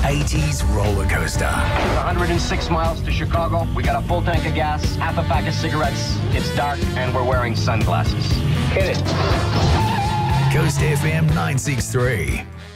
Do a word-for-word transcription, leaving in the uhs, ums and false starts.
eighties roller coaster. one hundred six miles to Chicago. We got a full tank of gas, half a pack of cigarettes. It's dark, and we're wearing sunglasses. Hit it. Coast F M nine six three.